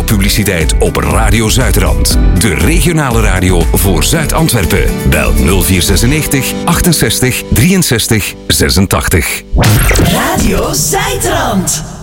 radiopubliciteit op Radio Zuidrand. De regionale radio voor Zuid-Antwerpen. Bel 0496 68 63 86. Radio Zuidrand.